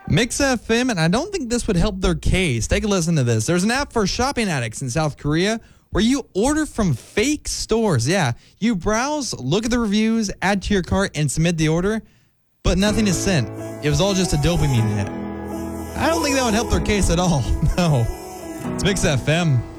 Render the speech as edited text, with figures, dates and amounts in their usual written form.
Mix FM, and I don't think this would help their case. Take a listen to this. There's an app for shopping addicts in South Korea where you order from fake stores. Yeah, you browse, look at the reviews, add to your cart, and submit the order, but nothing is sent. It was all just a dopamine hit. I don't think that would help their case at all. No. It's Mix FM.